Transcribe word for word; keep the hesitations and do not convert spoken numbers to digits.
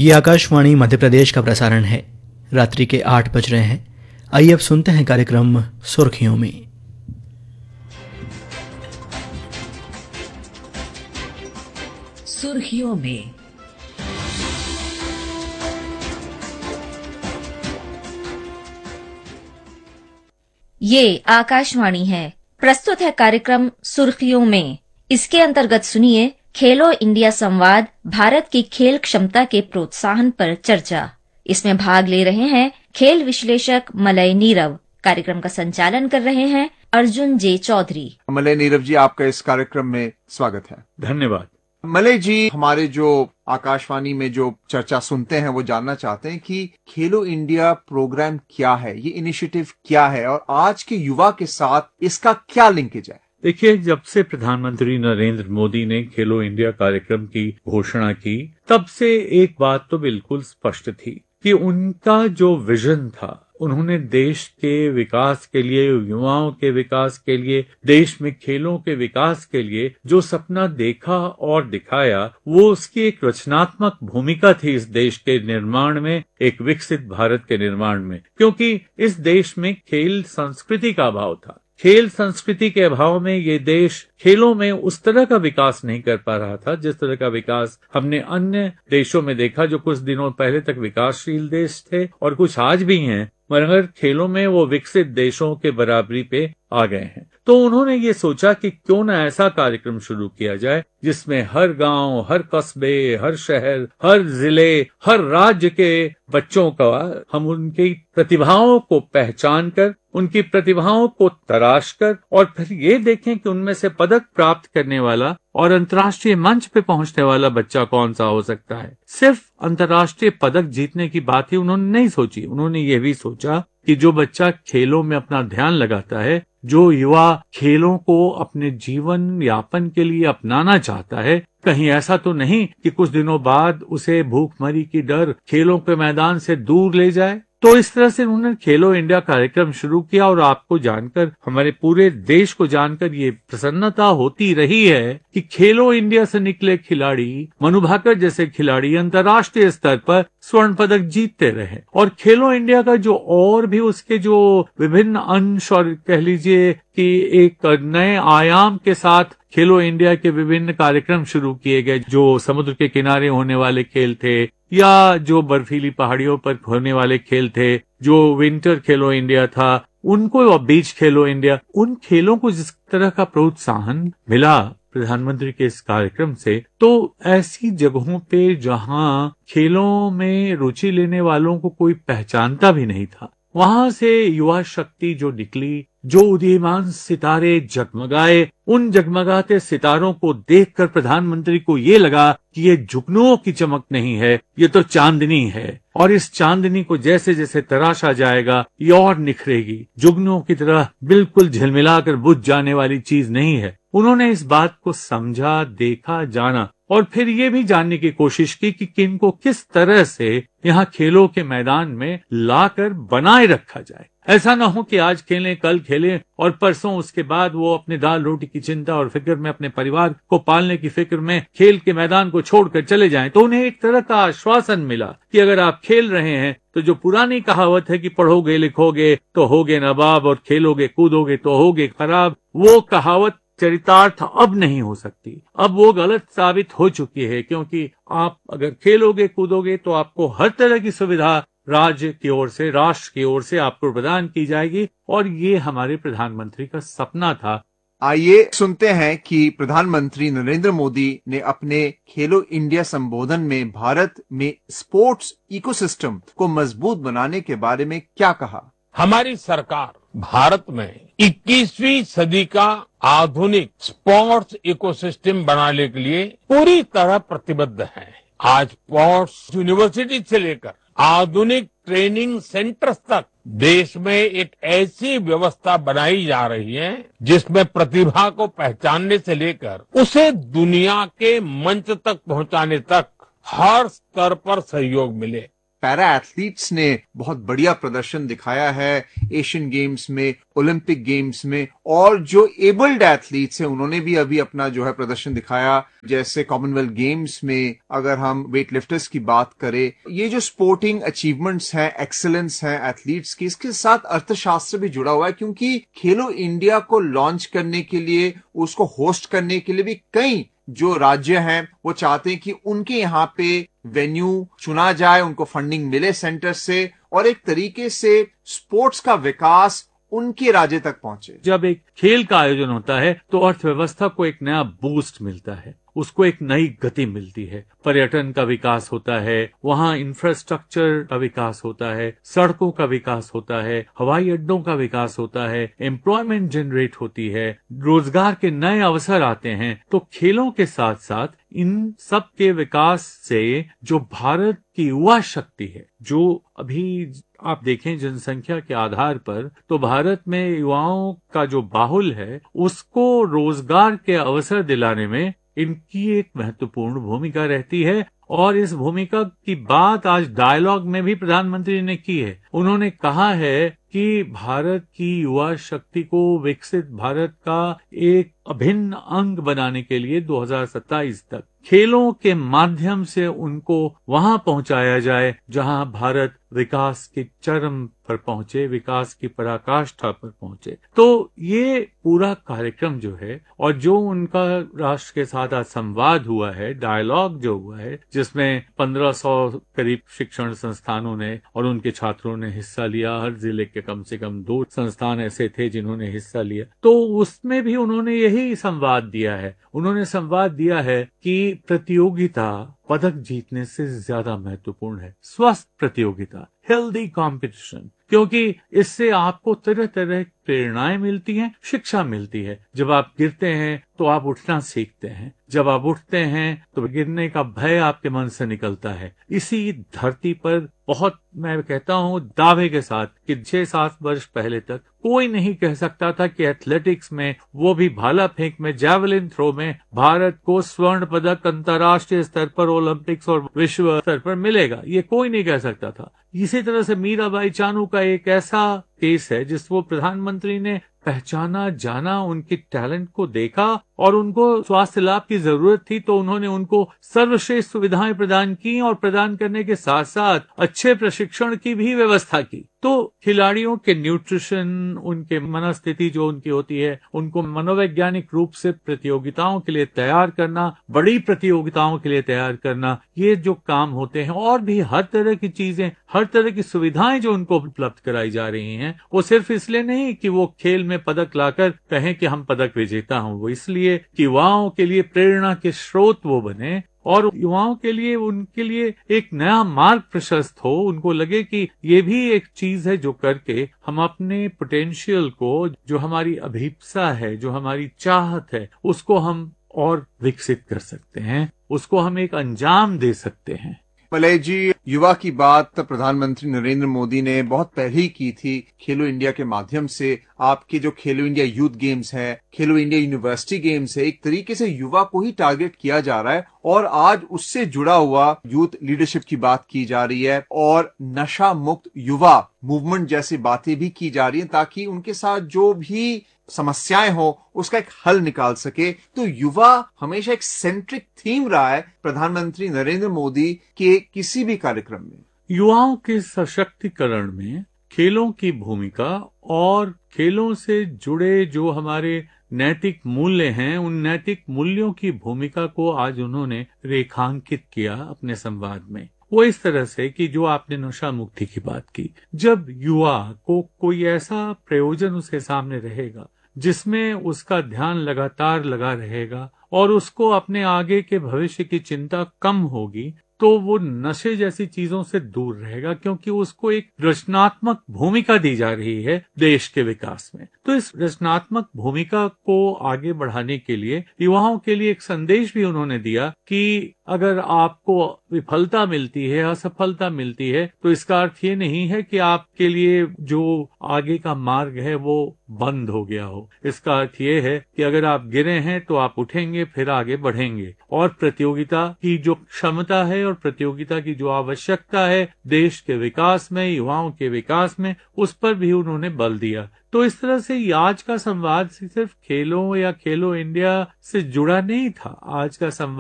ये आकाशवाणी मध्य प्रदेश का प्रसारण है। रात्रि के आठ बज रहे हैं। आइए अब सुनते हैं कार्यक्रम सुर्खियों में। सुर्खियों में ये आकाशवाणी है। प्रस्तुत है कार्यक्रम सुर्खियों में। इसके अंतर्गत सुनिए खेलो इंडिया संवाद, भारत की खेल क्षमता के प्रोत्साहन पर चर्चा। इसमें भाग ले रहे हैं खेल विश्लेषक मलय नीरव। कार्यक्रम का संचालन कर रहे हैं अर्जुन जे चौधरी। मलय नीरव जी, आपका इस कार्यक्रम में स्वागत है। धन्यवाद। मलय जी, हमारे जो आकाशवाणी में जो चर्चा सुनते हैं वो जानना चाहते हैं कि खेलो इंडिया प्रोग्राम क्या है, ये इनिशिएटिव क्या है और आज के युवा के साथ इसका क्या लिंकेज है। देखिए, जब से प्रधानमंत्री नरेंद्र मोदी ने खेलो इंडिया कार्यक्रम की घोषणा की, तब से एक बात तो बिल्कुल स्पष्ट थी कि उनका जो विजन था, उन्होंने देश के विकास के लिए, युवाओं के विकास के लिए, देश में खेलों के विकास के लिए जो सपना देखा और दिखाया, वो उसकी एक रचनात्मक भूमिका थी इस देश के निर्माण में, एक विकसित भारत के निर्माण में। क्योंकि इस देश में खेल संस्कृति का अभाव था। खेल संस्कृति के अभाव में ये देश खेलों में उस तरह का विकास नहीं कर पा रहा था जिस तरह का विकास हमने अन्य देशों में देखा, जो कुछ दिनों पहले तक विकासशील देश थे और कुछ आज भी हैं, मगर खेलों में वो विकसित देशों के बराबरी पे आ गए हैं। तो उन्होंने ये सोचा कि क्यों न ऐसा कार्यक्रम शुरू किया जाए जिसमें हर गांव, हर कस्बे, हर शहर, हर जिले, हर राज्य के बच्चों का हम उनकी प्रतिभाओं को पहचान कर, उनकी प्रतिभाओं को तराश कर और फिर ये देखें कि उनमें से पदक प्राप्त करने वाला और अंतर्राष्ट्रीय मंच पे पहुंचने वाला बच्चा कौन सा हो सकता है। सिर्फ अंतर्राष्ट्रीय पदक जीतने की बात ही उन्होंने नहीं सोची, उन्होंने ये भी सोचा कि जो बच्चा खेलों में अपना ध्यान लगाता है, जो युवा खेलों को अपने जीवन यापन के लिए अपनाना चाहता है, कहीं ऐसा तो नहीं कि कुछ दिनों बाद उसे भूखमरी की डर खेलों के मैदान से दूर ले जाए। तो इस तरह से उन्होंने खेलो इंडिया कार्यक्रम शुरू किया और आपको जानकर, हमारे पूरे देश को जानकर ये प्रसन्नता होती रही है कि खेलो इंडिया से निकले खिलाड़ी, मनु भाकर जैसे खिलाड़ी अंतर्राष्ट्रीय स्तर पर स्वर्ण पदक जीतते रहे। और खेलो इंडिया का जो और भी उसके जो विभिन्न अंश और कह लीजिए कि एक नए आयाम के साथ खेलो इंडिया के विभिन्न कार्यक्रम शुरू किए गए, जो समुद्र के किनारे होने वाले खेल थे या जो बर्फीली पहाड़ियों पर होने वाले खेल थे, जो विंटर खेलो इंडिया था, उनको और बीच खेलो इंडिया, उन खेलों को जिस तरह का प्रोत्साहन मिला प्रधानमंत्री के इस कार्यक्रम से, तो ऐसी जगहों पे जहां खेलों में रुचि लेने वालों को कोई पहचानता भी नहीं था, वहां से युवा शक्ति जो निकली, जो उदीयमान सितारे जगमगाए, उन जगमगाते सितारों को देखकर प्रधानमंत्री को ये लगा कि ये जुगनुओं की चमक नहीं है, ये तो चांदनी है। और इस चांदनी को जैसे जैसे तराशा जाएगा ये और निखरेगी, जुगनुओं की तरह बिल्कुल झिलमिलाकर बुझ जाने वाली चीज नहीं है। उन्होंने इस बात को समझा, देखा, जाना और फिर ये भी जानने की कोशिश की कि किनको किस तरह से यहाँ खेलों के मैदान में लाकर बनाए रखा जाए। ऐसा ना हो कि आज खेलें, कल खेलें और परसों उसके बाद वो अपने दाल रोटी की चिंता और फिक्र में, अपने परिवार को पालने की फिक्र में खेल के मैदान को छोड़कर चले जाएं। तो उन्हें एक तरह का आश्वासन मिला कि अगर आप खेल रहे हैं तो जो पुरानी कहावत है कि पढ़ोगे लिखोगे तो होगे नवाब और खेलोगे कूदोगे तो होगे खराब, वो कहावत चरितार्थ अब नहीं हो सकती। अब वो गलत साबित हो चुकी है, क्योंकि आप अगर खेलोगे कूदोगे तो आपको हर तरह की सुविधा राज्य की ओर से, राष्ट्र की ओर से आपको प्रदान की जाएगी और ये हमारे प्रधानमंत्री का सपना था। आइए सुनते हैं कि प्रधानमंत्री नरेंद्र मोदी ने अपने खेलो इंडिया संबोधन में भारत में स्पोर्ट्स इकोसिस्टम को मजबूत बनाने के बारे में क्या कहा। हमारी सरकार भारत में इक्कीसवीं सदी का आधुनिक स्पोर्ट्स इकोसिस्टम बनाने के लिए पूरी तरह प्रतिबद्ध है। आज स्पोर्ट्स यूनिवर्सिटी से लेकर आधुनिक ट्रेनिंग सेंटर्स तक देश में एक ऐसी व्यवस्था बनाई जा रही है जिसमें प्रतिभा को पहचानने से लेकर उसे दुनिया के मंच तक पहुंचाने तक हर स्तर पर सहयोग मिले। पैरा एथलीट्स ने बहुत बढ़िया प्रदर्शन दिखाया है एशियन गेम्स में, ओलंपिक गेम्स में, और जो एबल्ड एथलीट्स हैं उन्होंने भी अभी अपना जो है प्रदर्शन दिखाया। जैसे कॉमनवेल्थ गेम्स में अगर हम वेट लिफ्टर्स की बात करें, ये जो स्पोर्टिंग अचीवमेंट्स हैं, एक्सेलेंस हैं एथलीट्स की, इसके साथ अर्थशास्त्र भी जुड़ा हुआ है, क्योंकि खेलो इंडिया को लॉन्च करने के लिए, उसको होस्ट करने के लिए भी कई जो राज्य हैं वो चाहते हैं कि उनके यहाँ पे वेन्यू चुना जाए, उनको फंडिंग मिले सेंटर से, और एक तरीके से स्पोर्ट्स का विकास उनके राज्य तक पहुंचे। जब एक खेल का आयोजन होता है तो अर्थव्यवस्था को एक नया बूस्ट मिलता है, उसको एक नई गति मिलती है, पर्यटन का विकास होता है, वहाँ इंफ्रास्ट्रक्चर का विकास होता है, सड़कों का विकास होता है, हवाई अड्डों का विकास होता है, एम्प्लॉयमेंट जनरेट होती है, रोजगार के नए अवसर आते हैं। तो खेलों के साथ साथ इन सब के विकास से जो भारत की युवा शक्ति है, जो अभी आप देखें जनसंख्या के आधार पर तो भारत में युवाओं का जो बाहुल है, उसको रोजगार के अवसर दिलाने में इनकी एक महत्वपूर्ण भूमिका रहती है। और इस भूमिका की बात आज डायलॉग में भी प्रधानमंत्री ने की है। उन्होंने कहा है कि भारत की युवा शक्ति को विकसित भारत का एक अभिन्न अंग बनाने के लिए दो हज़ार सत्ताईस तक खेलों के माध्यम से उनको वहां पहुंचाया जाए जहां भारत विकास के चरम पर पहुंचे, विकास की पराकाष्ठा पर पहुंचे। तो ये पूरा कार्यक्रम जो है और जो उनका राष्ट्र के साथ आज संवाद हुआ है, डायलॉग जो हुआ है, जिसमें पंद्रह सौ करीब शिक्षण संस्थानों ने और उनके छात्रों ने हिस्सा लिया, हर जिले के कम से कम दो संस्थान ऐसे थे जिन्होंने हिस्सा लिया, तो उसमें भी उन्होंने यही संवाद दिया है। उन्होंने संवाद दिया है कि प्रतियोगिता पदक जीतने से ज्यादा महत्वपूर्ण है, स्वस्थ प्रतियोगिता, हेल्दी कंपटीशन, क्योंकि इससे आपको तरह तरह की प्रेरणाएं मिलती हैं, शिक्षा मिलती है। जब आप गिरते हैं तो आप उठना सीखते हैं, जब आप उठते हैं तो गिरने का भय आपके मन से निकलता है। इसी धरती पर बहुत, मैं कहता हूं दावे के साथ, कि छह सात वर्ष पहले तक कोई नहीं कह सकता था कि एथलेटिक्स में, वो भी भाला फेंक में, जैवलिन थ्रो में, भारत को स्वर्ण पदक अंतर्राष्ट्रीय स्तर पर, ओलंपिक्स और विश्व स्तर पर मिलेगा। ये कोई नहीं कह सकता था। इसी तरह से मीराबाई चानू का एक ऐसा केस है जिसको प्रधानमंत्री ने पहचाना, जाना, उनके टैलेंट को देखा और उनको स्वास्थ्य लाभ की जरूरत थी तो उन्होंने उनको सर्वश्रेष्ठ सुविधाएं प्रदान की और प्रदान करने के साथ साथ अच्छे प्रशिक्षण की भी व्यवस्था की। तो खिलाड़ियों के न्यूट्रिशन, उनके मनस्थिति जो उनकी होती है, उनको मनोवैज्ञानिक रूप से प्रतियोगिताओं के लिए तैयार करना, बड़ी प्रतियोगिताओं के लिए तैयार करना, ये जो काम होते हैं, और भी हर तरह की चीजें, हर तरह की सुविधाएं जो उनको उपलब्ध कराई जा रही हैं, वो सिर्फ इसलिए नहीं कि वो खेल में पदक लाकर कहें कि हम पदक विजेता हूं, वो इसलिए कि युवाओं के लिए प्रेरणा के स्रोत वो बने और युवाओं के लिए, उनके लिए एक नया मार्ग प्रशस्त हो। उनको लगे कि ये भी एक चीज है जो करके हम अपने पोटेंशियल को, जो हमारी अभिप्सा है, जो हमारी चाहत है, उसको हम और विकसित कर सकते हैं, उसको हम एक अंजाम दे सकते हैं। मलय जी, युवा की बात प्रधानमंत्री नरेंद्र मोदी ने बहुत पहले ही की थी। खेलो इंडिया के माध्यम से आपके जो खेलो इंडिया यूथ गेम्स है, खेलो इंडिया यूनिवर्सिटी गेम्स है, एक तरीके से युवा को ही टारगेट किया जा रहा है और आज उससे जुड़ा हुआ यूथ लीडरशिप की बात की जा रही है और नशा मुक्त युवा मूवमेंट जैसी बातें भी की जा रही हैं ताकि उनके साथ जो भी समस्याएं हो उसका एक हल निकाल सके। तो युवा हमेशा एक सेंट्रिक थीम रहा है प्रधानमंत्री नरेंद्र मोदी के किसी भी कार्यक्रम में। युवाओं के सशक्तिकरण में खेलों की भूमिका और खेलों से जुड़े जो हमारे नैतिक मूल्य हैं, उन नैतिक मूल्यों की भूमिका को आज उन्होंने रेखांकित किया अपने संवाद में। वो इस तरह से कि जो आपने नशा मुक्ति की बात की, जब युवा को कोई ऐसा प्रयोजन उसके सामने रहेगा जिसमें उसका ध्यान लगातार लगा रहेगा और उसको अपने आगे के भविष्य की चिंता कम होगी, तो वो नशे जैसी चीजों से दूर रहेगा, क्योंकि उसको एक रचनात्मक भूमिका दी जा रही है देश के विकास में। तो इस रचनात्मक भूमिका को आगे बढ़ाने के लिए युवाओं के लिए एक संदेश भी उन्होंने दिया कि अगर आपको विफलता मिलती है, असफलता मिलती है, तो इसका अर्थ ये नहीं है कि आपके लिए जो आगे का मार्ग है वो बंद हो गया हो। इसका अर्थ ये है कि अगर आप गिरे हैं तो आप उठेंगे करेंगे फिर आगे बढ़ेंगे। और प्रतियोगिता की जो क्षमता है और प्रतियोगिता की जो आवश्यकता है देश के विकास में, युवाओं के विकास में, उस पर भी उन्होंने बल दिया। तो इस तरह से आज का संवाद सिर्फ खेलों या खेलो इंडिया से जुड़ा नहीं था। आज का संवाद